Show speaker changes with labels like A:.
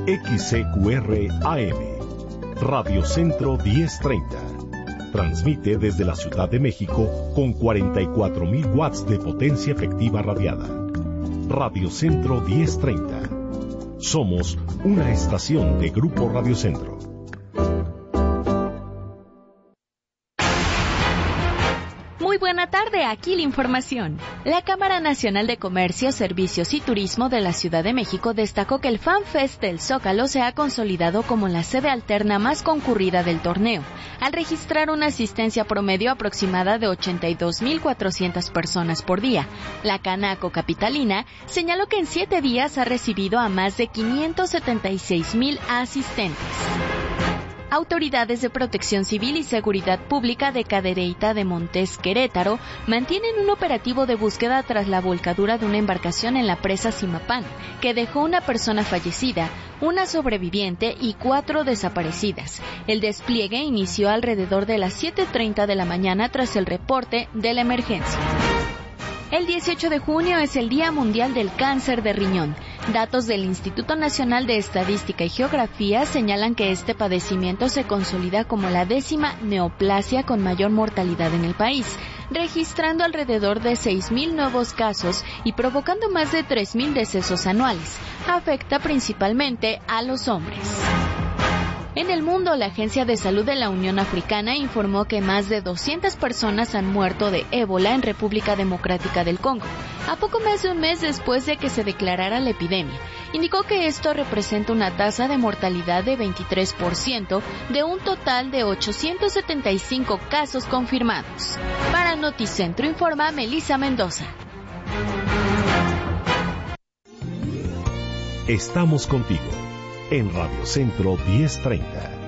A: XCQR AM, Radio Centro 1030. Transmite desde la Ciudad de México con 44.000 watts de potencia efectiva radiada. Radio Centro 1030. Somos una estación de Grupo Radio Centro.
B: Muy buena tarde, aquí la información. La Cámara Nacional de Comercio, Servicios y Turismo de la Ciudad de México destacó que el FanFest del Zócalo se ha consolidado como la sede alterna más concurrida del torneo, al registrar una asistencia promedio aproximada de 82.400 personas por día. La Canaco capitalina señaló que en 7 días ha recibido a más de 576,000 asistentes. Autoridades de Protección Civil y Seguridad Pública de Cadereyta de Montes, Querétaro, mantienen un operativo de búsqueda tras la volcadura de una embarcación en la presa Zimapán, que dejó una persona fallecida, una sobreviviente y 4 desaparecidas. El despliegue inició alrededor de las 7:30 de la mañana tras el reporte de la emergencia. El 18 de junio es el Día Mundial del Cáncer de Riñón. Datos del Instituto Nacional de Estadística y Geografía señalan que este padecimiento se consolida como la 10ª neoplasia con mayor mortalidad en el país, registrando alrededor de 6,000 nuevos casos y provocando más de 3,000 decesos anuales. Afecta principalmente a los hombres. En el mundo, la Agencia de Salud de la Unión Africana informó que más de 200 personas han muerto de ébola en República Democrática del Congo, a poco más de un mes después de que se declarara la epidemia. Indicó que esto representa una tasa de mortalidad de 23% de un total de 875 casos confirmados. Para Noticentro informa Melissa Mendoza.
A: Estamos contigo en Radio Centro 1030.